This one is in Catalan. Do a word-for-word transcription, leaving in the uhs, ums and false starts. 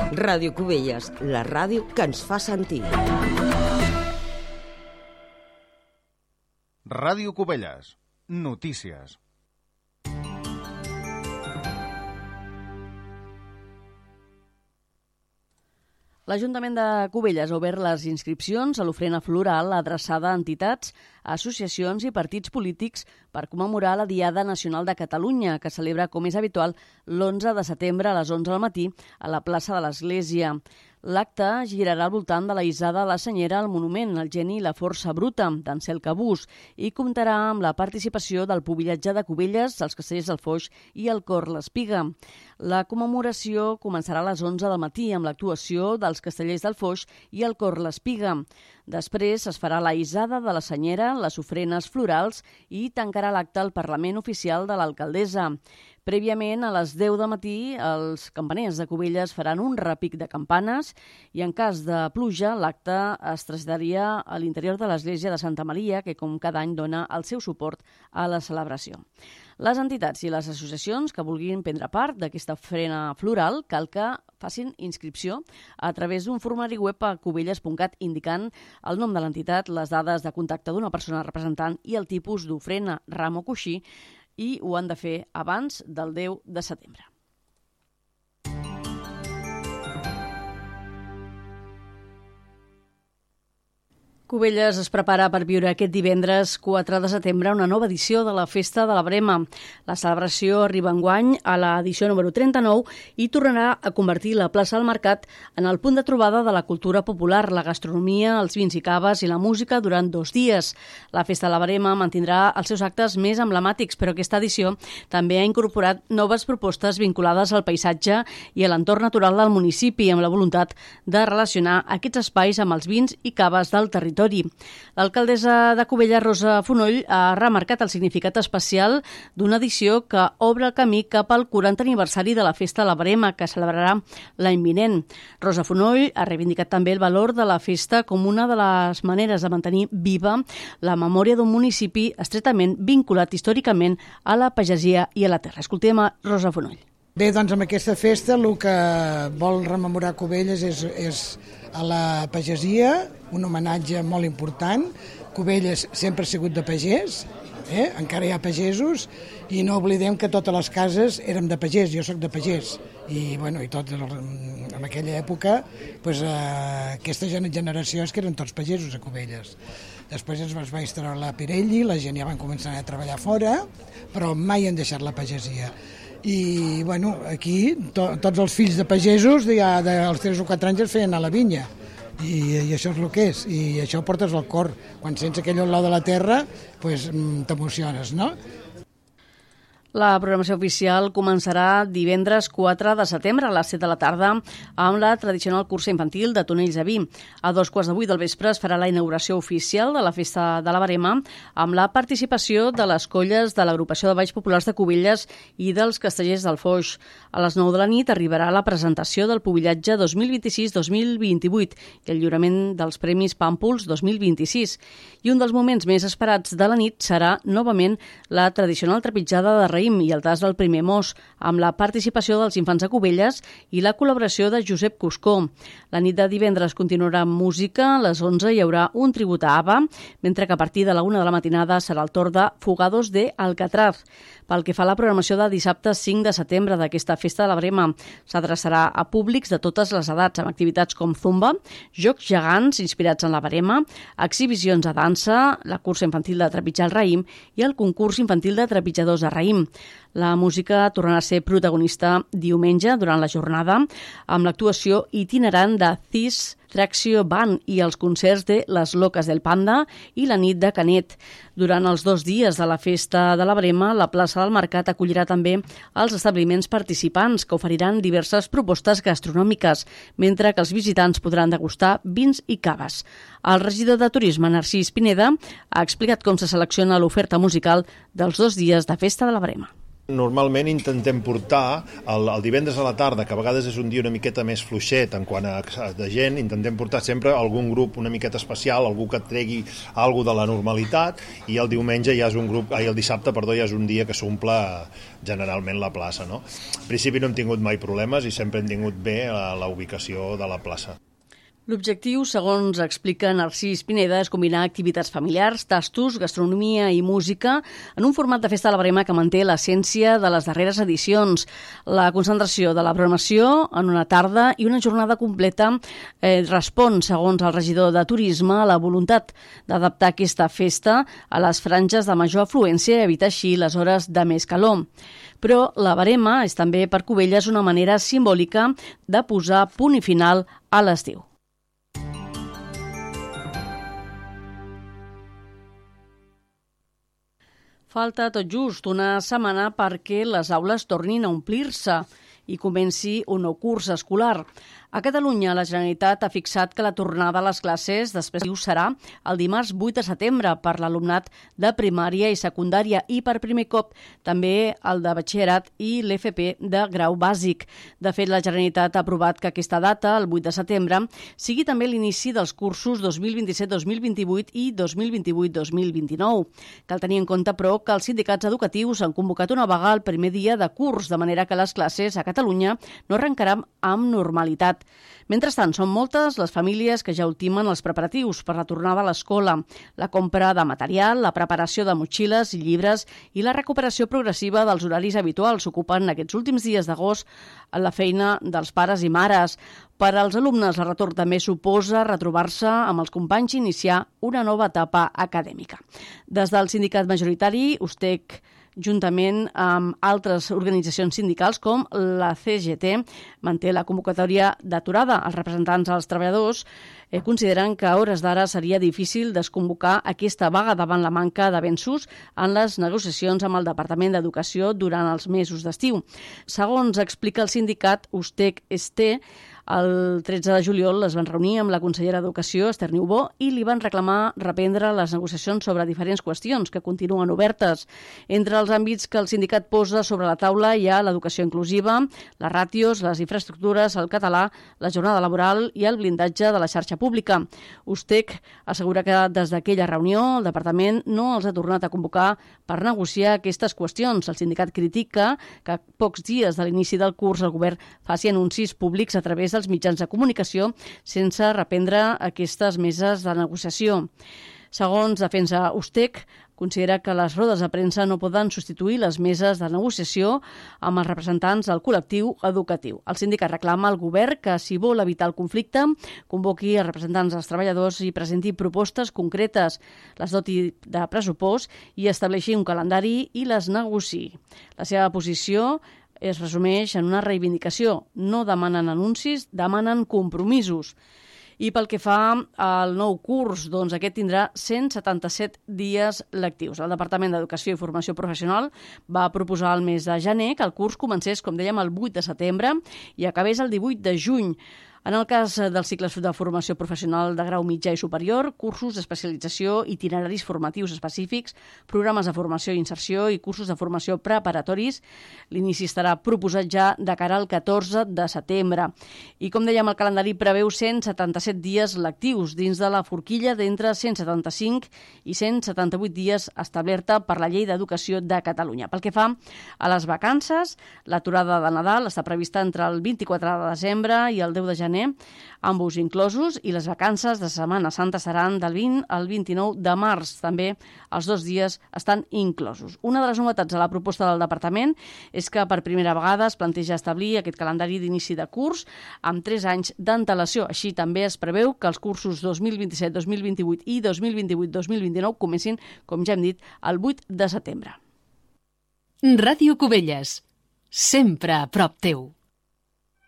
Ràdio Cubelles, la ràdio que ens fa sentir. Ràdio Cubelles, notícies. L'Ajuntament de Cubelles ha obert les inscripcions a l'ofrena floral adreçada a entitats, associacions i partits polítics per commemorar la Diada Nacional de Catalunya, que celebra, com és habitual, l'onze de setembre a les onze del matí a la plaça de l'Església. L'acte girarà al voltant de la Isada de la Senyera al monument, el geni i la força bruta, d'Ansel Cabús, i comptarà amb la participació del Pubillatge de Cubelles, els Castellers del Foix i el Cor l'Espiga. La commemoració començarà a les onze del matí amb l'actuació dels Castellers del Foix i el Cor l'Espiga. Després es farà la Isada de la Senyera, les ofrenes florals i tancarà l'acte al Parlament Oficial de l'Alcaldessa. Prèviament, a les deu del matí, els campaners de Cubelles faran un repic de campanes i, en cas de pluja, l'acte es traslladaria a l'interior de l'església de Santa Maria, que com cada any dona el seu suport a la celebració. Les entitats i les associacions que vulguin prendre part d'aquesta ofrena floral cal que facin inscripció a través d'un formulari web a cubelles punt cat indicant el nom de l'entitat, les dades de contacte d'una persona representant i el tipus d'ofrena, ram o coixí, i ho han de fer abans del deu de setembre. Cubelles es prepara per viure aquest divendres quatre de setembre una nova edició de la Festa de la Brema. La celebració arriba enguany a l'edició número trenta-nou i tornarà a convertir la plaça del Mercat en el punt de trobada de la cultura popular, la gastronomia, els vins i caves i la música durant dos dies. La Festa de la Brema mantindrà els seus actes més emblemàtics, però aquesta edició també ha incorporat noves propostes vinculades al paisatge i a l'entorn natural del municipi, amb la voluntat de relacionar aquests espais amb els vins i caves del territori. L'alcaldessa de Cubelles, Rosa Fonoll, ha remarcat el significat especial d'una edició que obre el camí cap al quarantè aniversari de la Festa de la Brema, que celebrarà l'any vinent. Rosa Fonoll ha reivindicat també el valor de la festa com una de les maneres de mantenir viva la memòria d'un municipi estretament vinculat històricament a la pagesia i a la terra. Escoltem a Rosa Fonoll. Bé, doncs amb aquesta festa el que vol rememorar Cubelles és, és a la pagesia, un homenatge molt important. Cubelles sempre ha sigut de pagès, eh? Encara hi ha pagesos, i no oblidem que totes les cases érem de pagès, jo sóc de pagès, i, bueno, i tot, en aquella època pues, eh, aquestes generacions que eren tots pagesos a Cubelles. Després es va instal·lar la Pirelli, la gent ja van començar a treballar fora, però mai han deixat la pagesia. I bueno, aquí to, tots els fills de pagesos ja dels tres o quatre anys es feien a la vinya i, i això és el que és, i això portes al cor, quan sents aquell olor de la terra pues, t'emociones, no? La programació oficial començarà divendres quatre de setembre a les set de la tarda amb la tradicional cursa infantil de tonells a vi. A dos quarts de vuit del vespre es farà la inauguració oficial de la Festa de la Brema amb la participació de les colles de l'Agrupació de Balls Populars de Cubelles i dels Castellers del Foix. A les nou de la nit arribarà la presentació del Pubillatge dos mil vint-i-sis dos mil vint-i-vuit i el lliurament dels Premis Pàmpols dos mil vint-i-sis. I un dels moments més esperats de la nit serà novament la tradicional trepitjada de raïm i el tas del primer mos, amb la participació dels infants de Cubelles i la col·laboració de Josep Cuscó. La nit de divendres continuarà amb música, a les onze hi haurà un tribut a Ava, mentre que a partir de la una de la matinada serà el torn de Fugados de Alcatraz. Pel que fa a la programació de dissabte cinc de setembre d'aquesta Festa de la Brema, s'adreçarà a públics de totes les edats, amb activitats com zumba, jocs gegants inspirats en la Brema, exhibicions de dansa, la cursa infantil de trepitjar el raïm i el concurs infantil de trepitjadors de raïm. La música tornarà a ser protagonista diumenge durant la jornada amb l'actuació itinerant de Cis Tracció Band i els concerts de Les Loques del Panda i la nit de Canet. Durant els dos dies de la Festa de la Brema, la plaça del Mercat acollirà també els establiments participants que oferiran diverses propostes gastronòmiques, mentre que els visitants podran degustar vins i caves. El regidor de Turisme, Narcís Pineda, ha explicat com se selecciona l'oferta musical dels dos dies de Festa de la Brema. Normalment intentem portar el, el divendres a la tarda, que a vegades és un dia una miqueta més fluixet en quant a de gent, intentem portar sempre algun grup una miqueta especial, algú que tregui alguna de la normalitat, i el diumenge ja és un grup, ai, el dissabte, perdó, ja és un dia que s'omple generalment la plaça, no? En principi no hem tingut mai problemes i sempre hem tingut bé la, la ubicació de la plaça. L'objectiu, segons explica Narcís Pineda, és combinar activitats familiars, tastos, gastronomia i música en un format de festa a la Verema que manté l'essència de les darreres edicions. La concentració de la programació en una tarda i una jornada completa eh, respon, segons el regidor de Turisme, a la voluntat d'adaptar aquesta festa a les franges de major afluència i evitar així les hores de més calor. Però la Verema és també per Cubelles una manera simbòlica de posar punt i final a l'estiu. Falta tot just una setmana perquè les aules tornin a omplir-se i comenci un nou curs escolar. A Catalunya, la Generalitat ha fixat que la tornada a les classes després serà el dimarts vuit de setembre per l'alumnat de primària i secundària i per primer cop també el de batxillerat i l'F P de grau bàsic. De fet, la Generalitat ha aprovat que aquesta data, el vuit de setembre, sigui també l'inici dels cursos dos mil vint-i-set dos mil vint-i-vuit i dos mil vint-i-vuit dos mil vint-i-nou. Cal tenir en compte, però, que els sindicats educatius han convocat una vaga el primer dia de curs, de manera que les classes a Catalunya no arrencaran amb normalitat. Mentrestant, són moltes les famílies que ja ultimen els preparatius per la tornada a l'escola, la compra de material, la preparació de motxilles i llibres i la recuperació progressiva dels horaris habituals ocupen aquests últims dies d'agost la feina dels pares i mares. Per als alumnes, el retorn també suposa retrobar-se amb els companys i iniciar una nova etapa acadèmica. Des del sindicat majoritari, USTEC, juntament amb altres organitzacions sindicals com la C G T, manté la convocatòria d'aturada. Els representants dels treballadors eh, consideren que a hores d'ara seria difícil desconvocar aquesta vaga davant la manca d'avenços en les negociacions amb el Departament d'Educació durant els mesos d'estiu. Segons explica el sindicat USTEC-ST, el tretze de juliol es van reunir amb la consellera d'Educació, Esther Niubó, i li van reclamar reprendre les negociacions sobre diferents qüestions que continuen obertes. Entre els àmbits que el sindicat posa sobre la taula hi ha l'educació inclusiva, les ràtios, les infraestructures, el català, la jornada laboral i el blindatge de la xarxa pública. USTEC assegura que des d'aquella reunió el departament no els ha tornat a convocar per negociar aquestes qüestions. El sindicat critica que a pocs dies de l'inici del curs el govern faci anuncis públics a través dels mitjans de comunicació sense reprendre aquestes meses de negociació. Segons Defensa USTEC, considera que les rodes de premsa no poden substituir les meses de negociació amb els representants del col·lectiu educatiu. El sindicat reclama al govern que, si vol evitar el conflicte, convoqui els representants dels treballadors i presenti propostes concretes, les doti de pressupost i estableixi un calendari i les negociï. La seva posició es resumeix en una reivindicació. No demanen anuncis, demanen compromisos. I pel que fa al nou curs, doncs aquest tindrà cent setanta-set dies lectius. El Departament d'Educació i Formació Professional va proposar el mes de gener que el curs comencés, com dèiem, el vuit de setembre i acabés el divuit de juny. En el cas dels cicles de formació professional de grau mitjà i superior, cursos d'especialització, itineraris formatius específics, programes de formació i inserció i cursos de formació preparatoris, l'inici estarà proposat ja de cara al catorze de setembre. I com dèiem, el calendari preveu cent setanta-set dies lectius dins de la forquilla d'entre cent setanta-cinc i cent setanta-vuit dies establerta per la Llei d'Educació de Catalunya. Pel que fa a les vacances, l'aturada de Nadal està prevista entre el vint-i-quatre de desembre i el deu de gener, ambos inclosos, i les vacances de Setmana Santa seran del vint al vint-i-nou de març. També els dos dies estan inclosos. Una de les novetats a la proposta del departament és que per primera vegada es planteja establir aquest calendari d'inici de curs amb tres anys d'antelació. Així també es preveu que els cursos dos mil vint-i-set dos mil vint-i-vuit i dos mil vint-i-vuit dos mil vint-i-nou comencin, com ja hem dit, el vuit de setembre. Ràdio Cubelles, sempre a prop teu.